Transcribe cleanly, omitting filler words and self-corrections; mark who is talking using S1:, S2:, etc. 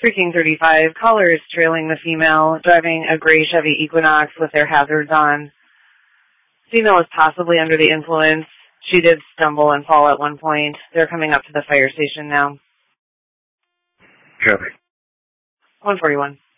S1: Freaking 35. Caller is trailing the female, driving a gray Chevy Equinox with their hazards on. Female is possibly under the influence. She did stumble and fall at one point. They're coming up to the fire station now.
S2: Copy.
S1: 141.